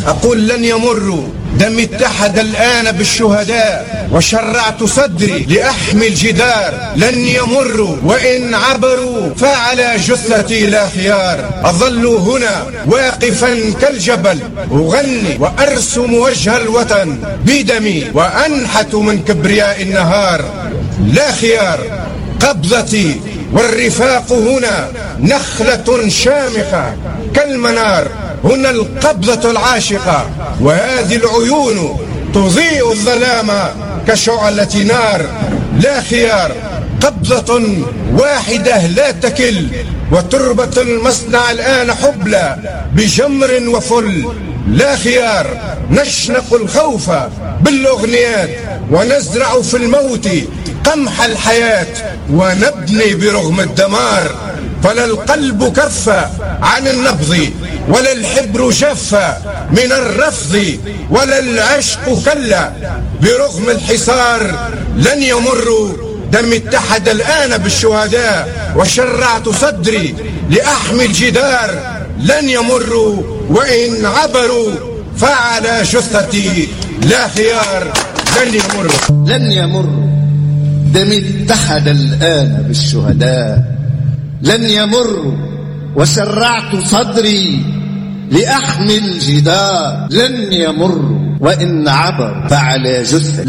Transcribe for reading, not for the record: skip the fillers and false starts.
أقول لن يمروا. دمي اتحد الآن بالشهداء وشرعت صدري لأحمي الجدار. لن يمروا وإن عبروا فعلى جثتي لا خيار. أظل هنا واقفا كالجبل أغني وأرسم وجه الوطن بدمي وأنحت من كبرياء النهار. لا خيار قبضتي والرفاق هنا نخلة شامخة كالمنار. هنا القبضة العاشقة وهذه العيون تضيء الظلام كشعلة نار. لا خيار قبضة واحدة لا تكل وتربة المصنع الآن حبلى بجمر وفل. لا خيار نشنق الخوف بالأغنيات ونزرع في الموت قمح الحياة ونبني برغم الدمار. فلا القلب كف عن النبض ولا الحبر جف من الرفض ولا العشق كلا برغم الحصار. لن يمروا. دمي اتحد الآن بالشهداء وشرعت صدري لأحمي الجدار. لن يمروا وإن عبروا فعلى جثتي لا خيار. لن يمروا. لن يمروا. دمي اتحد الآن بالشهداء. لن يمروا وشرعت صدري لأحمي الجدار. لن يمروا وإن عبروا فعلى جثتي